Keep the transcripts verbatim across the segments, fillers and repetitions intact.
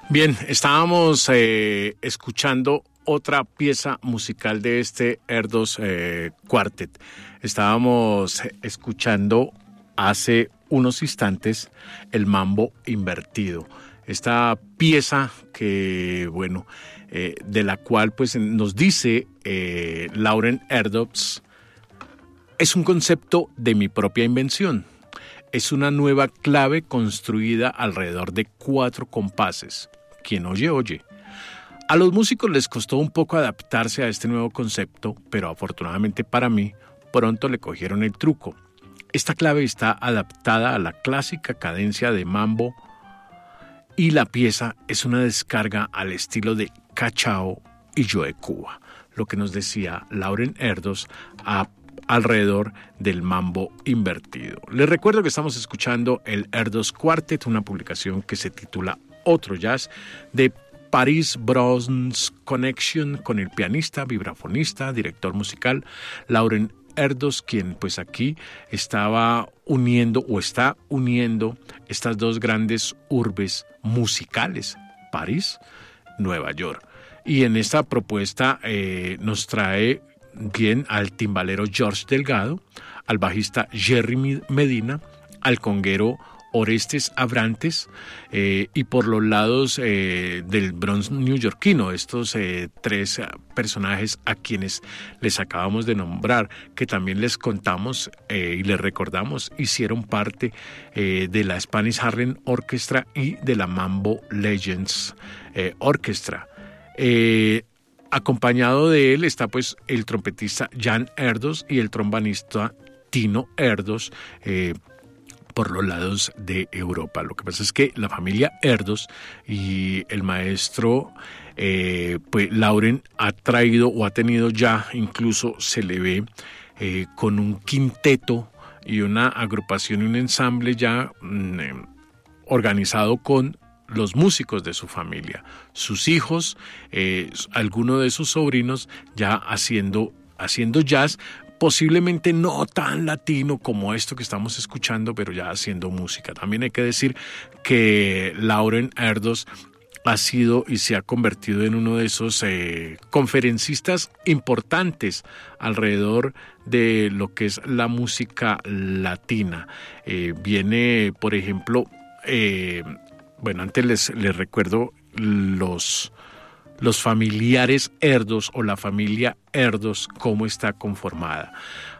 Bien, estábamos eh, escuchando otra pieza musical de este Erdos eh, Quartet. Estábamos escuchando hace unos instantes el mambo invertido. Esta pieza que, bueno, eh, de la cual pues nos dice eh, Lauren Erdos, es un concepto de mi propia invención. Es una nueva clave construida alrededor de cuatro compases. Quien oye, oye. A los músicos les costó un poco adaptarse a este nuevo concepto, pero afortunadamente para mí, pronto le cogieron el truco. Esta clave está adaptada a la clásica cadencia de mambo y la pieza es una descarga al estilo de Cachao y Joe Cuba, lo que nos decía Lauren Erdos a alrededor del mambo invertido. Les recuerdo que estamos escuchando el Erdos Quartet, una publicación que se titula Otro Jazz, de Paris Bronze Connection, con el pianista, vibrafonista, director musical Lauren Erdos, quien pues aquí estaba uniendo o está uniendo estas dos grandes urbes musicales, París, Nueva York. Y en esta propuesta eh, nos trae bien al timbalero George Delgado, al bajista Jerry Medina, al conguero Orestes Abrantes eh, y por los lados eh, del Bronx neoyorquino, estos eh, tres personajes a quienes les acabamos de nombrar, que también les contamos eh, y les recordamos, hicieron parte eh, de la Spanish Harlem Orchestra y de la Mambo Legends eh, Orchestra. Eh, Acompañado de él está pues el trompetista Jan Erdos y el trombonista Tino Erdos eh, por los lados de Europa. Lo que pasa es que la familia Erdos y el maestro eh, pues Lauren ha traído o ha tenido ya, incluso se le ve eh, con un quinteto y una agrupación y un ensamble ya mm, eh, organizado con los músicos de su familia, sus hijos, eh, alguno de sus sobrinos ya haciendo, haciendo jazz, posiblemente no tan latino como esto que estamos escuchando, pero ya haciendo música. También hay que decir que Lauren Erdos ha sido y se ha convertido en uno de esos eh, conferencistas importantes alrededor de lo que es la música latina. Eh, viene, por ejemplo, eh, Bueno, antes les, les recuerdo los, los familiares Erdos o la familia Erdos, cómo está conformada.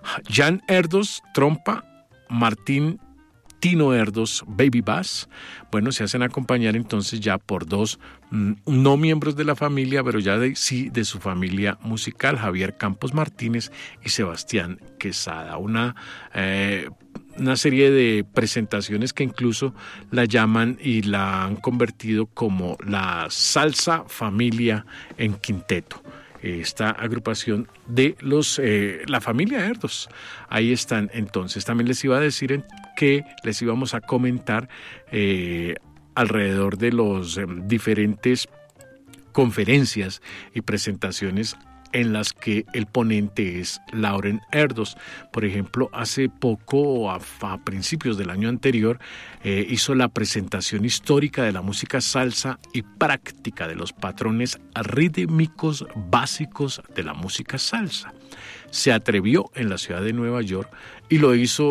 Jan Erdos, trompa, Martín Tino Erdos, baby bass. Bueno, se hacen acompañar entonces ya por dos mmm, no miembros de la familia, pero ya de, sí de su familia musical, Javier Campos Martínez y Sebastián Quesada. Una eh, una serie de presentaciones que incluso la llaman y la han convertido como la salsa familia en quinteto. Esta agrupación de los eh, la familia Erdos. Ahí están entonces. También les iba a decir que les íbamos a comentar eh, alrededor de los eh, diferentes conferencias y presentaciones en las que el ponente es Lauren Erdos. Por ejemplo, hace poco, a, a principios del año anterior, eh, hizo la presentación histórica de la música salsa y práctica de los patrones rítmicos básicos de la música salsa. Se atrevió en la ciudad de Nueva York y lo hizo